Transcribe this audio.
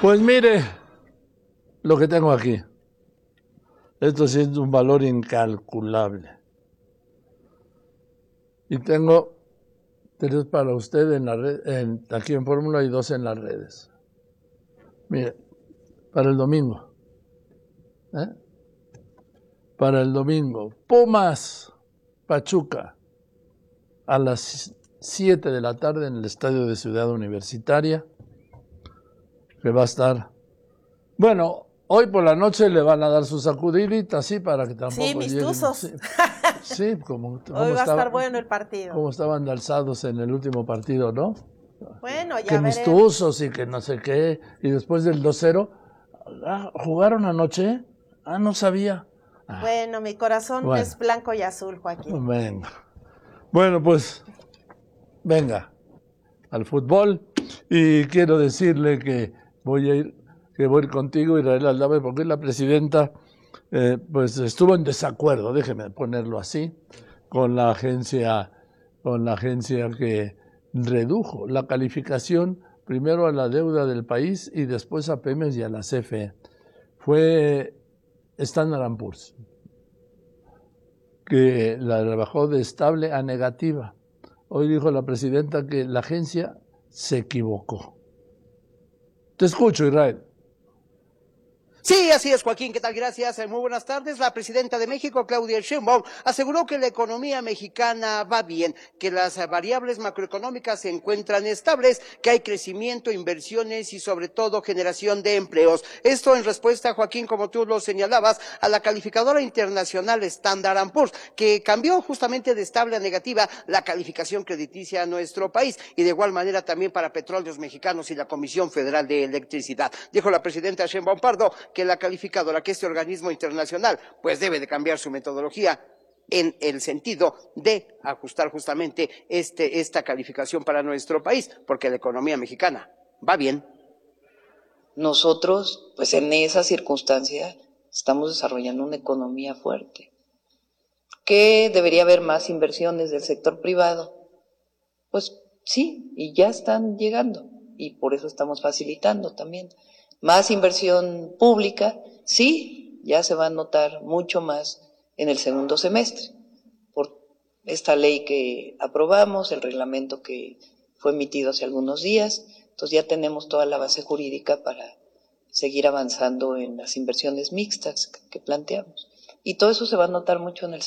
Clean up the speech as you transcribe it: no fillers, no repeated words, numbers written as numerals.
Pues mire lo que tengo aquí. Esto sí es un valor incalculable. Y tengo 3 para usted en la red, aquí en Fórmula y 2 en las redes. Mire, para el domingo. Para el domingo. Pumas, Pachuca, a las 7 de la tarde en el estadio de Ciudad Universitaria, que va a estar... Bueno, hoy por la noche le van a dar su sacudidita, así, para que tampoco Sí, mis lleguen... tuzos. Sí, como Hoy va a estar bueno el partido. Como estaban alzados en el último partido, ¿no? Bueno, ya que mis veremos. tuzos y que no sé qué, y después del 2-0, ¿jugaron anoche? No sabía. Bueno, mi corazón es blanco y azul, Joaquín. Venga. Bueno, pues, venga, al fútbol, y quiero decirle que voy a ir contigo, Israel Aldave, porque la presidenta, pues, estuvo en desacuerdo, déjeme ponerlo así, con la agencia que redujo la calificación primero a la deuda del país y después a Pemex y a la CFE. Fue Standard & Poor's, que la rebajó de estable a negativa. Hoy dijo la presidenta que la agencia se equivocó. Te escucho, Israel. Sí, así es, Joaquín. ¿Qué tal? Gracias. Muy buenas tardes. La presidenta de México, Claudia Sheinbaum, aseguró que la economía mexicana va bien, que las variables macroeconómicas se encuentran estables, que hay crecimiento, inversiones y sobre todo generación de empleos. Esto en respuesta, Joaquín, como tú lo señalabas, a la calificadora internacional Standard & Poor's, que cambió justamente de estable a negativa la calificación crediticia a nuestro país y de igual manera también para Petróleos Mexicanos y la Comisión Federal de Electricidad. Dijo la presidenta Sheinbaum Pardo que la calificadora, que este organismo internacional, pues debe de cambiar su metodología en el sentido de ajustar justamente esta calificación para nuestro país, porque la economía mexicana va bien. Nosotros, pues en esa circunstancia, estamos desarrollando una economía fuerte. ¿Que debería haber más inversiones del sector privado? Pues sí, y ya están llegando, y por eso estamos facilitando también. Más inversión pública, sí, ya se va a notar mucho más en el segundo semestre, por esta ley que aprobamos, el reglamento que fue emitido hace algunos días. Entonces ya tenemos toda la base jurídica para seguir avanzando en las inversiones mixtas que planteamos. Y todo eso se va a notar mucho en el